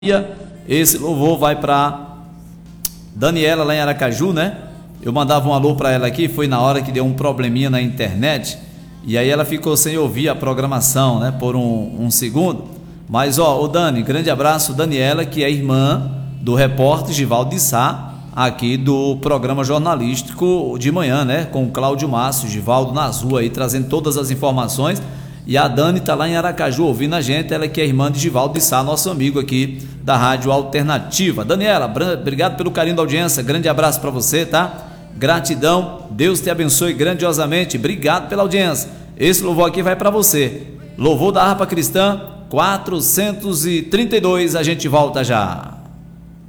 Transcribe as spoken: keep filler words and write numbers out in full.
Esse louvor vai para Daniela lá em Aracaju, né? Eu mandava um alô para ela aqui, foi na hora que deu um probleminha na internet e aí ela ficou sem ouvir a programação, né? Por um, um segundo. Mas ó, ô Dani, grande abraço, Daniela, que é irmã do repórter Givaldo de Sá, aqui do programa jornalístico de manhã, né? Com o Cláudio Márcio, Givaldo nas ruas aí, trazendo todas as informações. E a Dani está lá em Aracaju ouvindo a gente, ela que é irmã de Givaldo de Sá, nosso amigo aqui da Rádio Alternativa. Daniela, obrigado pelo carinho da audiência, grande abraço para você, tá? Gratidão, Deus te abençoe grandiosamente, obrigado pela audiência. Esse louvor aqui vai para você, louvor da harpa cristã quatrocentos e trinta e dois, a gente volta já.